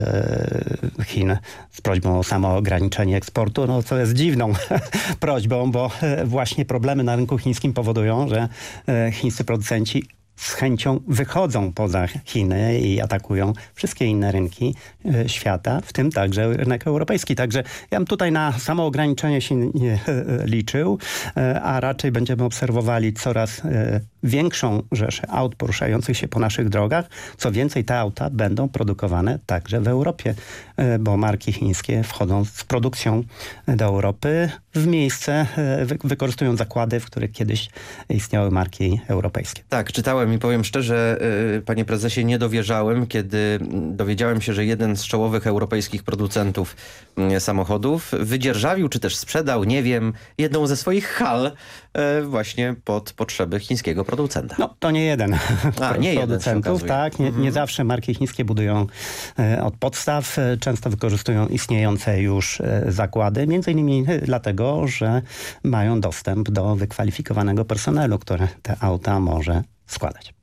Chin z prośbą o samoograniczenie eksportu, no co jest dziwną prośbą, bo właśnie problemy na rynku chińskim powodują, że chińscy producenci z chęcią wychodzą poza Chiny i atakują wszystkie inne rynki świata, w tym także rynek europejski. Także ja bym tutaj na samoograniczenie się nie liczył, a raczej będziemy obserwowali coraz większą rzeszę aut poruszających się po naszych drogach. Co więcej, te auta będą produkowane także w Europie, bo marki chińskie wchodzą z produkcją do Europy w miejsce, wykorzystują zakłady, w których kiedyś istniały marki europejskie. Tak, czytałem i powiem szczerze, panie prezesie, nie dowierzałem, kiedy dowiedziałem się, że jeden z czołowych europejskich producentów samochodów wydzierżawił, czy też sprzedał, nie wiem, jedną ze swoich hal właśnie pod potrzeby chińskiego producenta. No, to nie jeden nie producentów, tak. Nie zawsze marki chińskie budują od podstaw. Często wykorzystują istniejące już zakłady, między innymi dlatego, że mają dostęp do wykwalifikowanego personelu, który te auta może składać.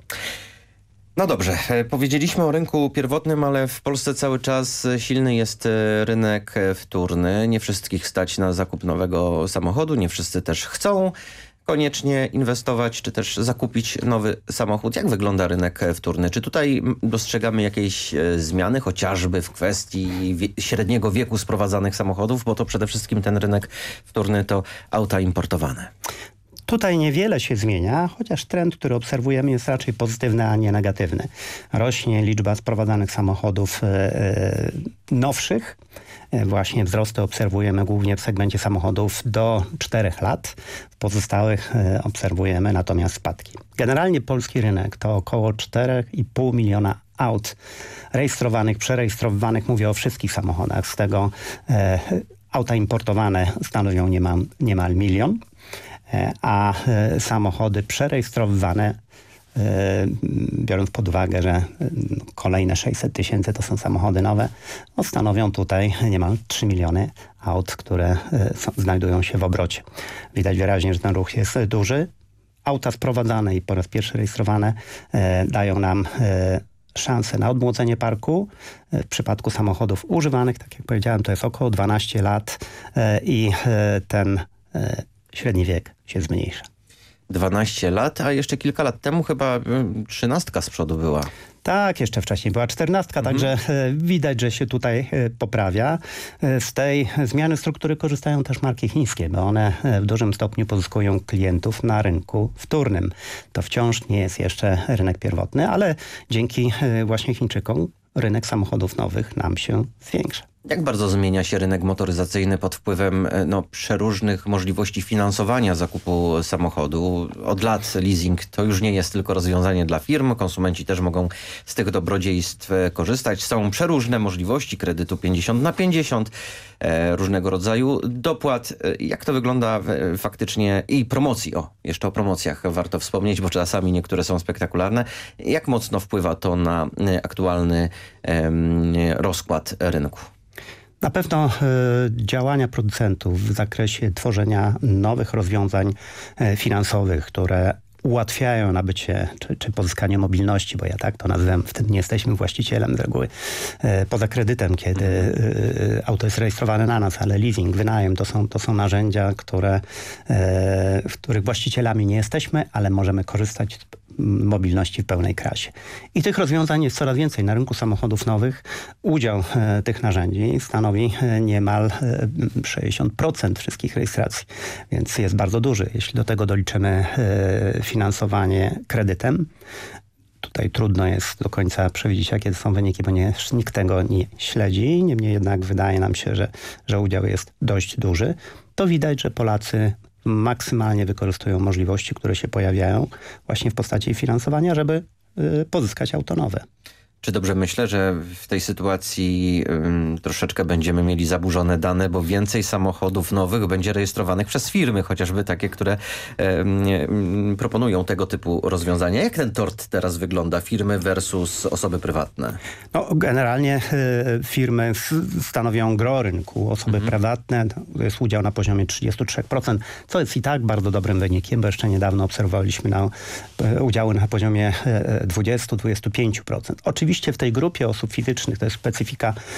No dobrze, powiedzieliśmy o rynku pierwotnym, ale w Polsce cały czas silny jest rynek wtórny. Nie wszystkich stać na zakup nowego samochodu, nie wszyscy też chcą koniecznie inwestować, czy też zakupić nowy samochód. Jak wygląda rynek wtórny? Czy tutaj dostrzegamy jakieś zmiany, chociażby w kwestii średniego wieku sprowadzanych samochodów, bo to przede wszystkim ten rynek wtórny to auta importowane. Tutaj niewiele się zmienia, chociaż trend, który obserwujemy, jest raczej pozytywny, a nie negatywny. Rośnie liczba sprowadzanych samochodów nowszych. Właśnie wzrosty obserwujemy głównie w segmencie samochodów do 4 lat. W pozostałych obserwujemy natomiast spadki. Generalnie polski rynek to około 4,5 miliona aut rejestrowanych, przerejestrowanych. Mówię o wszystkich samochodach. Z tego auta importowane stanowią niemal 1 milion. A samochody przerejestrowane, biorąc pod uwagę, że kolejne 600 tysięcy to są samochody nowe, stanowią tutaj niemal 3 miliony aut, które znajdują się w obrocie. Widać wyraźnie, że ten ruch jest duży. Auta sprowadzane i po raz pierwszy rejestrowane dają nam szansę na odmłodzenie parku. W przypadku samochodów używanych, tak jak powiedziałem, to jest około 12 lat i ten średni wiek się zmniejsza. 12 lat, a jeszcze kilka lat temu chyba 13 z przodu była. Tak, jeszcze wcześniej była 14, także widać, że się tutaj poprawia. Z tej zmiany struktury korzystają też marki chińskie, bo one w dużym stopniu pozyskują klientów na rynku wtórnym. To wciąż nie jest jeszcze rynek pierwotny, ale dzięki właśnie Chińczykom rynek samochodów nowych nam się zwiększa. Jak bardzo zmienia się rynek motoryzacyjny pod wpływem przeróżnych możliwości finansowania zakupu samochodu? Od lat leasing to już nie jest tylko rozwiązanie dla firm. Konsumenci też mogą z tych dobrodziejstw korzystać. Są przeróżne możliwości kredytu 50/50, różnego rodzaju dopłat. Jak to wygląda faktycznie i promocji? Jeszcze o promocjach warto wspomnieć, bo czasami niektóre są spektakularne. Jak mocno wpływa to na aktualny rozkład rynku? Na pewno działania producentów w zakresie tworzenia nowych rozwiązań finansowych, które ułatwiają nabycie czy pozyskanie mobilności, bo ja tak to nazywam, wtedy nie jesteśmy właścicielem z reguły. Poza kredytem, kiedy auto jest rejestrowane na nas, ale leasing, wynajem, to są narzędzia, w których właścicielami nie jesteśmy, ale możemy korzystać z mobilności w pełnej krasie. I tych rozwiązań jest coraz więcej. Na rynku samochodów nowych udział tych narzędzi stanowi niemal 60% wszystkich rejestracji, więc jest bardzo duży. Jeśli do tego doliczymy finansowanie kredytem, tutaj trudno jest do końca przewidzieć, jakie są wyniki, bo nikt tego nie śledzi. Niemniej jednak wydaje nam się, że udział jest dość duży. To widać, że Polacy maksymalnie wykorzystują możliwości, które się pojawiają właśnie w postaci finansowania, żeby pozyskać auto nowe. Czy dobrze myślę, że w tej sytuacji troszeczkę będziemy mieli zaburzone dane, bo więcej samochodów nowych będzie rejestrowanych przez firmy, chociażby takie, które proponują tego typu rozwiązania. Jak ten tort teraz wygląda? Firmy versus osoby prywatne? No, generalnie firmy stanowią gros rynku. Osoby prywatne to jest udział na poziomie 33%, co jest i tak bardzo dobrym wynikiem, bo jeszcze niedawno obserwowaliśmy udziały na poziomie 20-25%. Oczywiście rzeczywiście w tej grupie osób fizycznych, to jest specyfika